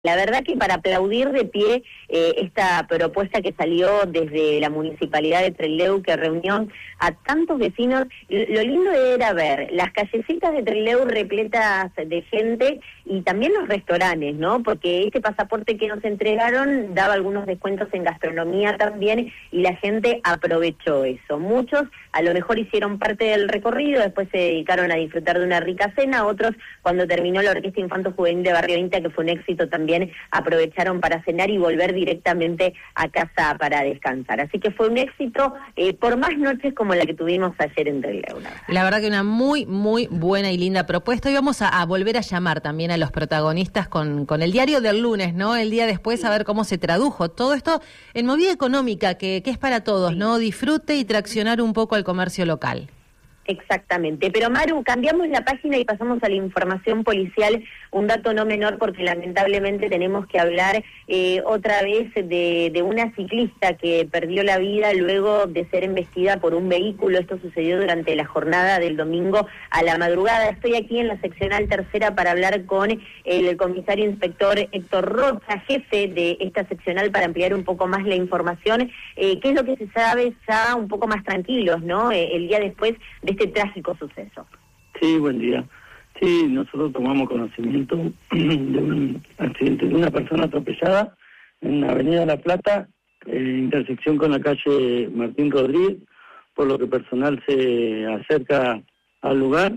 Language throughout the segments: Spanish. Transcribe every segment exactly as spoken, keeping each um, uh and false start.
La verdad que para aplaudir de pie eh, esta propuesta que salió desde la Municipalidad de Trelew, que reunió a tantos vecinos, lo lindo era ver las callecitas de Trelew repletas de gente y también los restaurantes, ¿no? Porque este pasaporte que nos entregaron daba algunos descuentos en gastronomía también y la gente aprovechó eso. Muchos a lo mejor hicieron parte del recorrido, después se dedicaron a disfrutar de una rica cena, otros cuando terminó la Orquesta Infanto Juvenil de Barrio Inta, que fue un éxito también, aprovecharon para cenar y volver directamente a casa para descansar. Así que fue un éxito eh, por más noches como la que tuvimos ayer en Trelew. La verdad que una muy, muy buena y linda propuesta. Y vamos a, a volver a llamar también a los protagonistas con, con el diario del lunes, ¿no? El día después, a ver cómo se tradujo todo esto en movida económica, que, que es para todos, ¿no? Disfrute y traccionar un poco al comercio local. Exactamente, pero Maru, cambiamos la página y pasamos a la información policial, un dato no menor porque lamentablemente tenemos que hablar eh, otra vez de, de una ciclista que perdió la vida luego de ser embestida por un vehículo. Esto sucedió durante la jornada del domingo a la madrugada. Estoy aquí en la seccional tercera para hablar con el comisario inspector Héctor Rocha, jefe de esta seccional, para ampliar un poco más la información. Eh, ¿Qué es lo que se sabe ya un poco más tranquilos, ¿no? Eh, el día después de este trágico suceso. Sí, buen día. Sí, nosotros tomamos conocimiento de un accidente de una persona atropellada en la avenida La Plata, en intersección con la calle Martín Rodríguez, por lo que personal se acerca al lugar.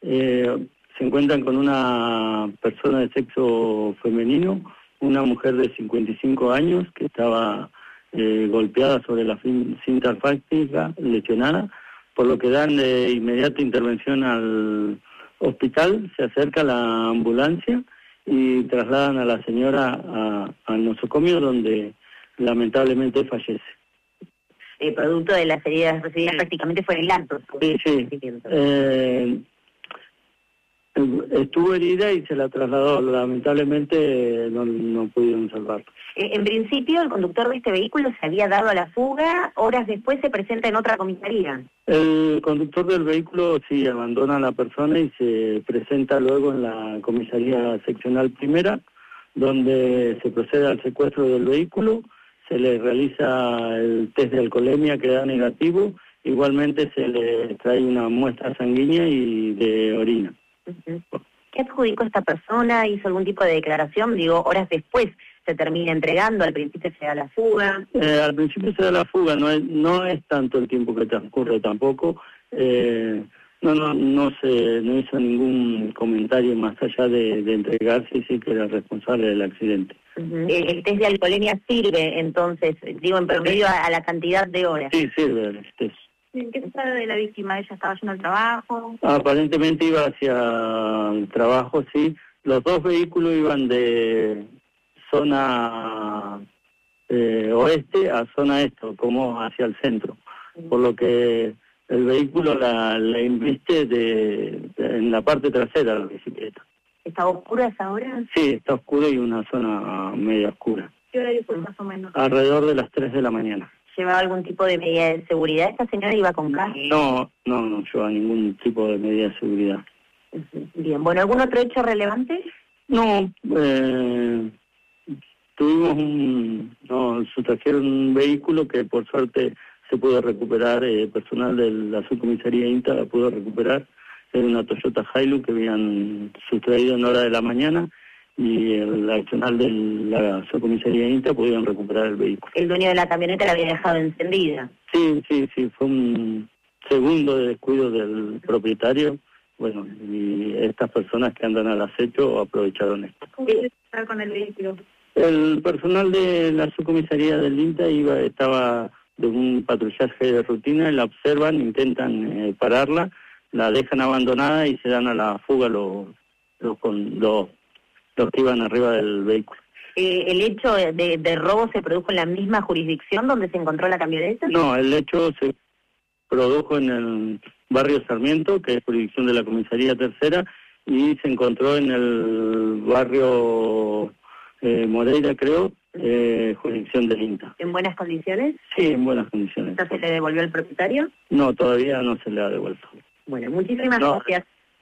Eh, se encuentran con una persona de sexo femenino, una mujer de cincuenta y cinco años que estaba eh, golpeada sobre la cinta asfáltica, lesionada, por lo que dan de inmediata intervención al hospital. Se acerca la ambulancia y trasladan a la señora a, al nosocomio, donde lamentablemente fallece. El producto de las heridas recibidas prácticamente fue el acto. Sí, sí. Eh, estuvo herida y se la trasladó. Lamentablemente no, no pudieron salvarlo. En principio, el conductor de este vehículo se había dado a la fuga, horas después se presenta en otra comisaría. El conductor del vehículo sí abandona a la persona y se presenta luego en la comisaría seccional primera, donde se procede al secuestro del vehículo, se le realiza el test de alcoholemia que da negativo, igualmente se le trae una muestra sanguínea y de orina. Uh-huh. ¿Qué adjudicó esta persona? ¿Hizo algún tipo de declaración? Digo, horas después se termina entregando, al principio se da la fuga. Eh, al principio se da la fuga, no es, no es tanto el tiempo que transcurre tampoco. Eh, no, no, no se, no hizo ningún comentario más allá de, de entregarse y sí que era responsable del accidente. Uh-huh. el, el test de alcoholemia sirve, entonces, digo, en promedio a, a la cantidad de horas. Sí, sirve el test. ¿En qué se sabe de la víctima? ¿Ella estaba yendo al trabajo? Aparentemente iba hacia el trabajo, sí. Los dos vehículos iban de zona eh, oeste a zona este, como hacia el centro. Por lo que el vehículo la, la inviste de, de, en la parte trasera de la bicicleta. ¿Está oscura esa hora? Sí, está oscura y una zona media oscura. ¿Qué horario fue más o menos? Alrededor de las tres de la mañana. ¿Llevaba algún tipo de medida de seguridad? ¿Esta señora iba con gas? No, no, no lleva ningún tipo de medida de seguridad. Bien, bueno, ¿algún otro hecho relevante? No, eh, tuvimos un, no, sustrajeron un vehículo que por suerte se pudo recuperar, eh, personal de la subcomisaría INTA la pudo recuperar, era una Toyota Hilux que habían sustraído en hora de la mañana, y el accional de la subcomisaría INTA pudieron recuperar el vehículo. El dueño de la camioneta la había dejado encendida. Sí, sí, sí, fue un segundo de descuido del propietario, bueno, y estas personas que andan al acecho aprovecharon esto. ¿Cómo se está con el vehículo? El personal de la subcomisaría del INTA iba, estaba de un patrullaje de rutina, la observan, intentan eh, pararla, la dejan abandonada y se dan a la fuga los, los, con, los los que iban arriba del vehículo. Eh, ¿El hecho de, de robo se produjo en la misma jurisdicción donde se encontró la camioneta? No, el hecho se produjo en el barrio Sarmiento, que es jurisdicción de la comisaría tercera, y se encontró en el barrio eh, Moreira, creo, eh, jurisdicción del INTA. ¿En buenas condiciones? Sí, en buenas condiciones. ¿Entonces se le devolvió al propietario? No, todavía no se le ha devuelto. Bueno, muchísimas no, gracias.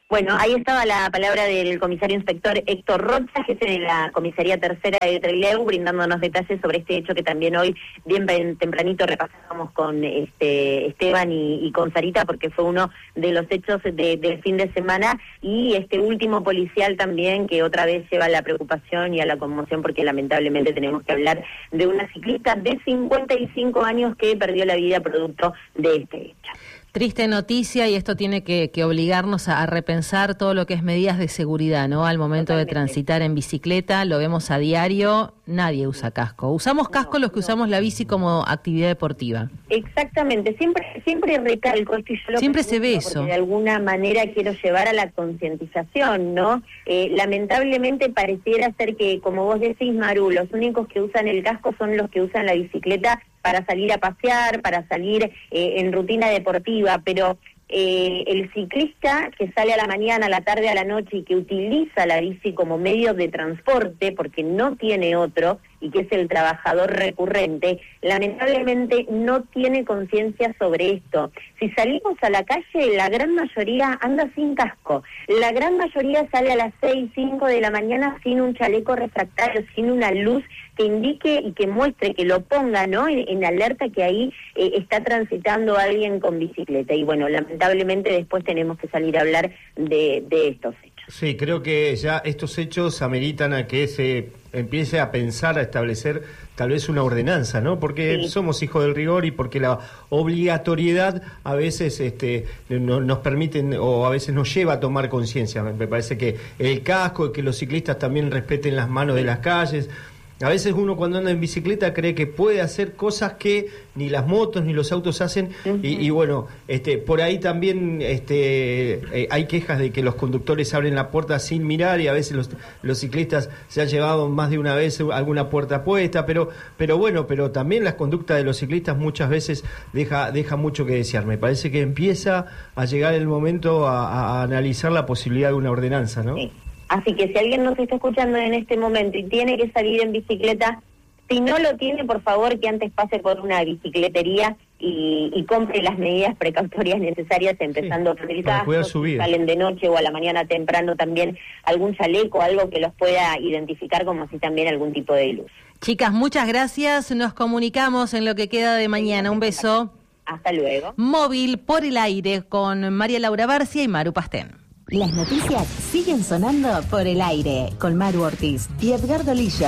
Bueno, ahí estaba la palabra del comisario inspector Héctor Rocha, jefe de la comisaría tercera de Trelew, brindándonos detalles sobre este hecho que también hoy, bien tempranito, repasamos con este Esteban y, y con Sarita, porque fue uno de los hechos de, del fin de semana, y este último policial también, que otra vez lleva a la preocupación y a la conmoción, porque lamentablemente tenemos que hablar de una ciclista de cincuenta y cinco años que perdió la vida producto de este hecho. Triste noticia, y esto tiene que, que obligarnos a, a repensar todo lo que es medidas de seguridad, ¿no? Al momento Totalmente. de transitar en bicicleta, lo vemos a diario, nadie usa casco. Usamos casco no, los que no. usamos la bici como actividad deportiva. Exactamente, siempre siempre recalco esto y yo lo Siempre se ve eso. De alguna manera quiero llevar a la concientización, ¿no? Eh, lamentablemente pareciera ser que, como vos decís, Maru, los únicos que usan el casco son los que usan la bicicleta para salir a pasear, para salir eh, en rutina deportiva, pero eh, el ciclista que sale a la mañana, a la tarde, a la noche y que utiliza la bici como medio de transporte porque no tiene otro y que es el trabajador recurrente, lamentablemente no tiene conciencia sobre esto. Si salimos a la calle, la gran mayoría anda sin casco, la gran mayoría sale a las seis, cinco de la mañana sin un chaleco refractario, sin una luz que indique y que muestre, que lo ponga, ¿no?, en, en alerta que ahí eh, está transitando alguien con bicicleta. Y bueno, lamentablemente después tenemos que salir a hablar de, de estos hechos. Sí, creo que ya estos hechos ameritan a que se empiece a pensar, a establecer tal vez una ordenanza, ¿no? Porque sí. somos hijos del rigor y porque la obligatoriedad a veces este, no, nos permiten o a veces nos lleva a tomar conciencia. Me parece que el casco, que los ciclistas también respeten las manos de las calles. A veces uno cuando anda en bicicleta cree que puede hacer cosas que ni las motos ni los autos hacen, uh-huh. y, y bueno, este, por ahí también este, eh, hay quejas de que los conductores abren la puerta sin mirar y a veces los, los ciclistas se han llevado más de una vez alguna puerta puesta, pero, pero bueno, pero también la conducta de los ciclistas muchas veces deja, deja mucho que desear. Me parece que empieza a llegar el momento a, a analizar la posibilidad de una ordenanza, ¿no? Sí. Así que si alguien nos está escuchando en este momento y tiene que salir en bicicleta, si no lo tiene, por favor, que antes pase por una bicicletería y, y compre las medidas precautorias necesarias, empezando sí, por el casco, si salen de noche o a la mañana temprano también algún chaleco, algo que los pueda identificar como si también algún tipo de luz. Chicas, muchas gracias. Nos comunicamos en lo que queda de mañana. Un beso. Hasta luego. Móvil por el aire con María Laura Barcia y Maru Pastén. Las noticias siguen sonando por el aire con Maru Ortiz y Edgardo Lillo.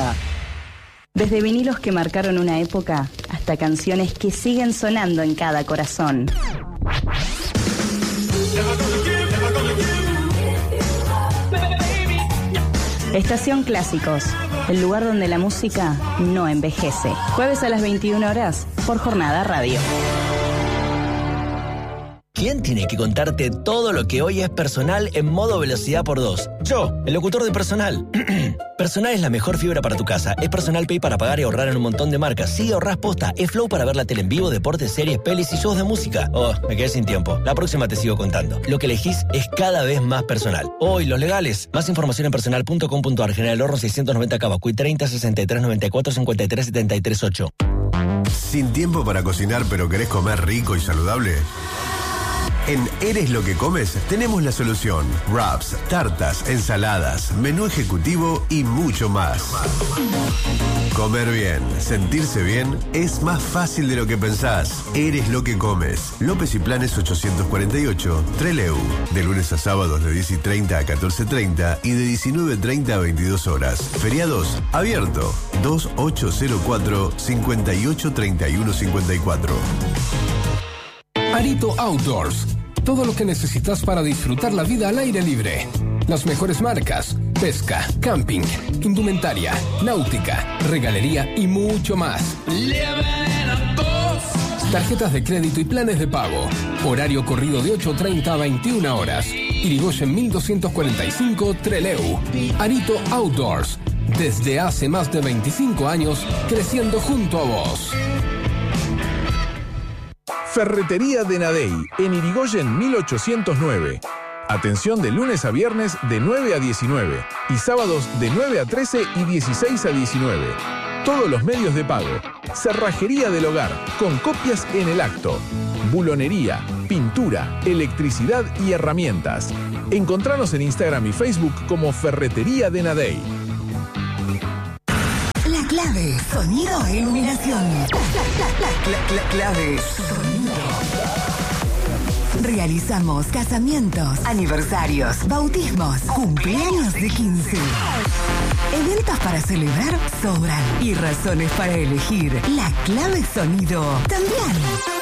Desde vinilos que marcaron una época hasta canciones que siguen sonando en cada corazón. Estación Clásicos, el lugar donde la música no envejece. Jueves a las veintiuna horas por Jornada Radio. ¿Quién tiene que contarte todo lo que hoy es Personal en modo velocidad por dos? Yo, el locutor de Personal. Personal es la mejor fibra para tu casa. Es Personal Pay para pagar y ahorrar en un montón de marcas. Sí, ahorrás posta. Es Flow para ver la tele en vivo, deportes, series, pelis y shows de música. Oh, me quedé sin tiempo. La próxima te sigo contando. Lo que elegís es cada vez más personal. Hoy, los legales. Más información en personal punto com punto ar. General Horno seiscientos noventa Cavacuy treinta sesenta y tres noventa y cuatro cincuenta y tres setenta y tres ocho. ¿Sin tiempo para cocinar pero querés comer rico y saludable? En Eres lo que comes tenemos la solución. Wraps, tartas, ensaladas, menú ejecutivo y mucho más. Comer bien, sentirse bien es más fácil de lo que pensás. Eres lo que comes. López y Planes ochocientos cuarenta y ocho, Trelew. De lunes a sábados de diez y treinta a catorce y treinta y de diecinueve y treinta a veintidós horas. Feriados, abierto. dos ocho cero cuatro, cinco ocho tres uno cinco cuatro. Arito Outdoors. Todo lo que necesitas para disfrutar la vida al aire libre. Las mejores marcas, pesca, camping, indumentaria, náutica, regalería y mucho más. Tarjetas de crédito y planes de pago. Horario corrido de ocho treinta a veintiuna horas. Irigoyen mil doscientos cuarenta y cinco, Trelew. Arito Outdoors. Desde hace más de veinticinco años, creciendo junto a vos. Ferretería de Nadey, en Irigoyen mil ochocientos nueve. Atención de lunes a viernes de nueve a diecinueve y sábados de nueve a trece y dieciséis a diecinueve. Todos los medios de pago. Cerrajería del hogar, con copias en el acto. Bulonería, pintura, electricidad y herramientas. Encontranos en Instagram y Facebook como Ferretería de Nadey. La clave, sonido e iluminación. La, la, la, la, la clave, sonido. Realizamos casamientos, aniversarios, bautismos, cumpleaños de quince. Eventos para celebrar sobran y razones para elegir. La clave sonido también.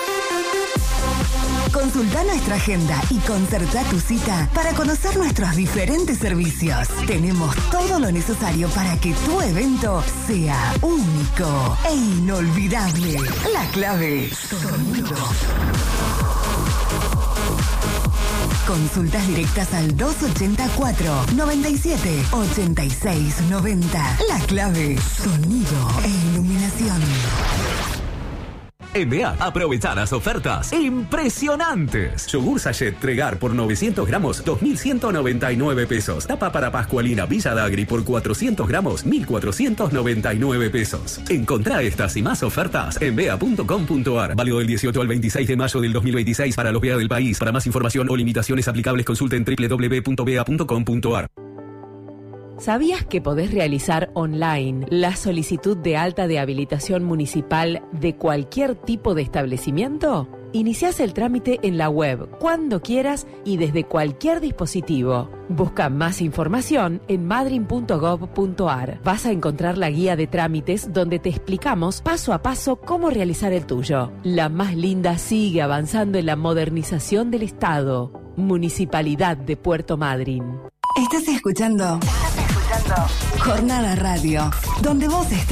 Consulta nuestra agenda y concerta tu cita para conocer nuestros diferentes servicios. Tenemos todo lo necesario para que tu evento sea único e inolvidable. La clave sonido. Consultas directas al dos ochenta y cuatro, noventa y siete, ochenta y seis, noventa. La clave, sonido e iluminación. En B A, aprovechar las ofertas impresionantes. Yogur Sachet Tregar por novecientos gramos, dos mil ciento noventa y nueve pesos. Tapa para Pascualina Villa Dagri por cuatrocientos gramos, mil cuatrocientos noventa y nueve pesos. Encontrá estas y más ofertas en bea punto com punto ar. Válido del dieciocho al veintiséis de mayo del dos mil veintiséis para los B A del país. Para más información o limitaciones aplicables, consulten doble u doble u doble u punto bea punto com punto ar. ¿Sabías que podés realizar online la solicitud de alta de habilitación municipal de cualquier tipo de establecimiento? Iniciás el trámite en la web cuando quieras y desde cualquier dispositivo. Busca más información en madryn punto gov punto ar. Vas a encontrar la guía de trámites donde te explicamos paso a paso cómo realizar el tuyo. La más linda sigue avanzando en la modernización del Estado. Municipalidad de Puerto Madryn. Estás escuchando. Estás escuchando. Jornada Radio, donde vos estás.